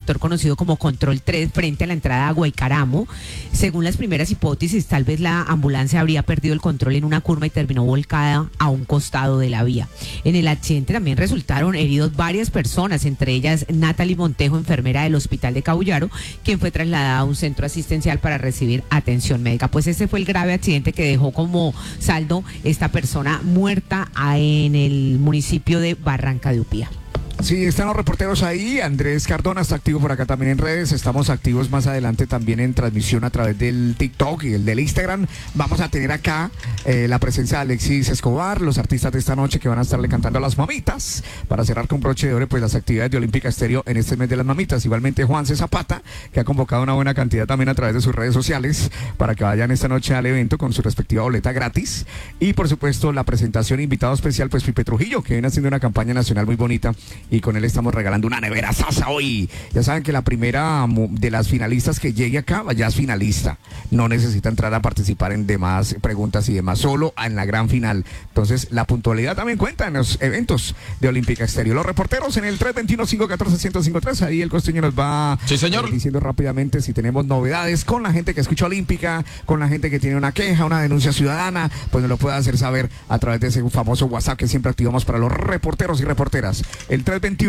sector conocido como Control 3 frente a la entrada a Guaycaramo. Según las primeras hipótesis, tal vez la ambulancia habría perdido el control en una curva y terminó volcada a un costado de la vía. En el accidente también resultaron heridos varias personas, entre ellas Natalie Montejo, enfermera del Hospital de Cabullaro, quien fue trasladada a un centro asistencial para recibir atención médica. Pues ese fue el grave accidente que dejó como saldo esta persona muerta en el municipio de Barranca de Upía. Sí, están los reporteros ahí. Andrés Cardona está activo por acá también en redes. Estamos activos más adelante también en transmisión a través del TikTok y el del Instagram. Vamos a tener acá la presencia de Alexis Escobar, los artistas de esta noche que van a estarle cantando a las mamitas para cerrar con broche de oro pues las actividades de Olímpica Estéreo en este mes de las mamitas. Igualmente Juanse Zapata, que ha convocado una buena cantidad también a través de sus redes sociales para que vayan esta noche al evento con su respectiva boleta gratis. Y por supuesto la presentación invitado especial pues Pipe Trujillo, que viene haciendo una campaña nacional muy bonita, y con él estamos regalando una nevera sasa hoy. Ya saben que la primera de las finalistas que llegue acá ya es finalista, no necesita entrar a participar en demás preguntas y demás, solo en la gran final. Entonces la puntualidad también cuenta en los eventos de Olímpica Estéreo. Los reporteros en el 321-514-1053, ahí el costeño nos va diciendo rápidamente si tenemos novedades con la gente que escucha Olímpica, con la gente que tiene una queja, una denuncia ciudadana, pues nos lo puede hacer saber a través de ese famoso WhatsApp que siempre activamos para los reporteros y reporteras, el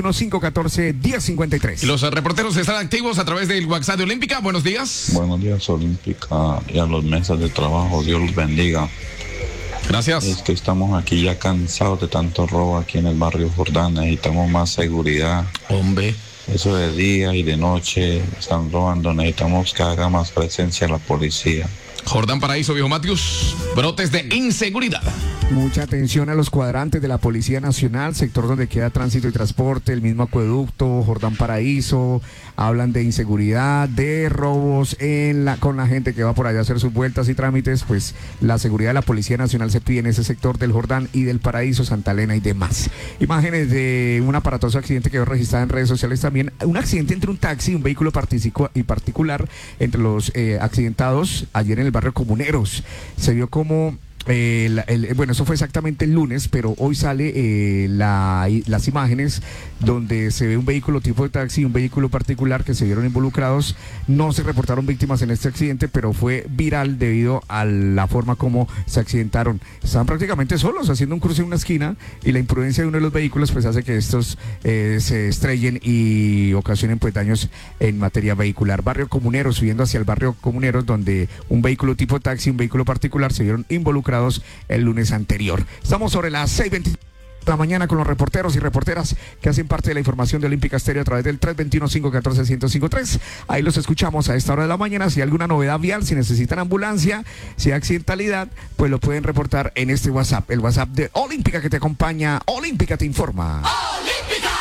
321-514-1053. Los reporteros están activos a través del WhatsApp de Olímpica. Buenos días. Buenos días, Olímpica, y a los mesas de trabajo. Dios los bendiga. Gracias. Es que estamos aquí ya cansados de tanto robo aquí en el barrio Jordán. Necesitamos más seguridad. Hombre. Eso de día y de noche están robando. Necesitamos que haga más presencia la policía. Jordán Paraíso, Viejo Matius, brotes de inseguridad. Mucha atención a los cuadrantes de la Policía Nacional, sector donde queda tránsito y transporte, el mismo acueducto, Jordán Paraíso. Hablan de inseguridad, de robos con la gente que va por allá a hacer sus vueltas y trámites. Pues la seguridad de la Policía Nacional se pide en ese sector del Jordán y del Paraíso, Santa Elena y demás. Imágenes de un aparatoso accidente que quedó registrado en redes sociales también. Un accidente entre un taxi y un vehículo particular entre los accidentados ayer en el barrio Comuneros. Se vio como bueno, eso fue exactamente el lunes, pero hoy sale las imágenes donde se ve un vehículo tipo de taxi y un vehículo particular que se vieron involucrados. No se reportaron víctimas en este accidente, pero fue viral debido a la forma como se accidentaron. Estaban prácticamente solos haciendo un cruce en una esquina y la imprudencia de uno de los vehículos pues hace que estos se estrellen y ocasionen pues daños en materia vehicular. Barrio Comuneros, subiendo hacia el barrio Comuneros, donde un vehículo tipo taxi y un vehículo particular se vieron involucrados el lunes anterior. Estamos sobre las 6:20 de la mañana con los reporteros y reporteras que hacen parte de la información de Olímpica Estéreo a través del 321-514-1053. Ahí los escuchamos a esta hora de la mañana. Si hay alguna novedad vial, si necesitan ambulancia, si hay accidentalidad, pues lo pueden reportar en este WhatsApp, el WhatsApp de Olímpica que te acompaña. Olímpica te informa. ¡Olímpica!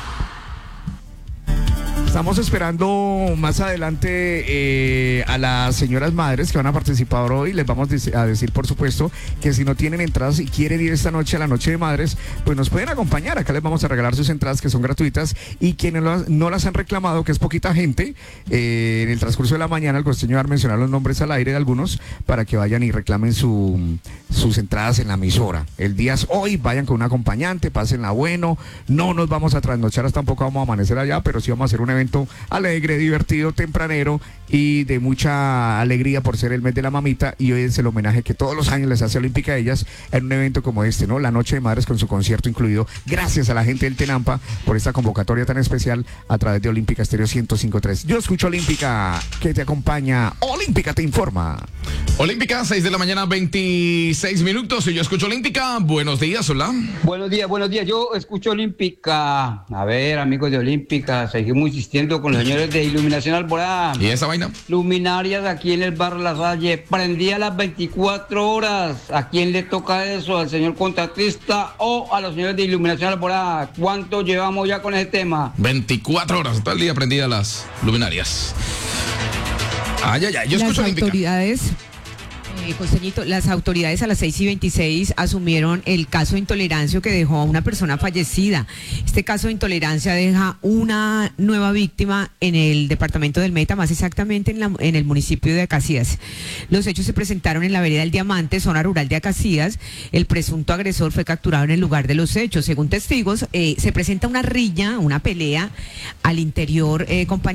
Estamos esperando más adelante a las señoras madres que van a participar hoy. Les vamos a decir, por supuesto, que si no tienen entradas y quieren ir esta noche a la Noche de Madres, pues nos pueden acompañar. Acá les vamos a regalar sus entradas, que son gratuitas, y quienes no las han reclamado, que es poquita gente, en el transcurso de la mañana el costeño va a mencionar los nombres al aire de algunos para que vayan y reclamen sus entradas en la emisora. El día es hoy, vayan con un acompañante, pásenla bueno. No nos vamos a trasnochar, tampoco vamos a amanecer allá, pero sí vamos a hacer un evento alegre, divertido, tempranero y de mucha alegría por ser el mes de la mamita, y hoy es el homenaje que todos los años les hace Olímpica a ellas en un evento como este, ¿no? La Noche de Madres con su concierto incluido. Gracias a la gente del Tenampa por esta convocatoria tan especial a través de Olímpica Estéreo 105.3. Yo escucho Olímpica que te acompaña. Olímpica te informa. Olímpica, 6 de la mañana, 26 minutos. Y yo escucho Olímpica. Buenos días, hola. Buenos días. Yo escucho Olímpica. A ver, amigos de Olímpica, seguimos insistiendo con los señores de Iluminación Alborada. ¿Y esa vaina? Luminarias aquí en el barrio La Salle, prendía las 24 horas. ¿A quién le toca eso? ¿Al señor contratista o a los señores de Iluminación Alborada? ¿Cuánto llevamos ya con ese tema? 24 horas, todo el día prendidas las luminarias. Ay, yo escucho las Olímpica. Autoridades, Costeñito, las autoridades a las 6:26 asumieron el caso de intolerancia que dejó a una persona fallecida. Este caso de intolerancia deja una nueva víctima en el departamento del Meta, más exactamente en el municipio de Acacías. Los hechos se presentaron en la vereda del Diamante, zona rural de Acacías. El presunto agresor fue capturado en el lugar de los hechos. Según testigos, se presenta una riña, una pelea al interior, compañeros.